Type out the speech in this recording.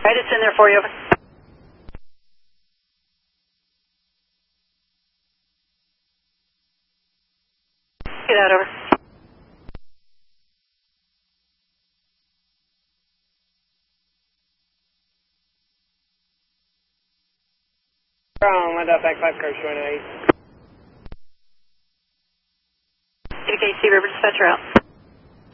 Right, it's in there for you. Over. Get out, over. Wrong, my back 5 car showing 8. KC River Dispatcher out.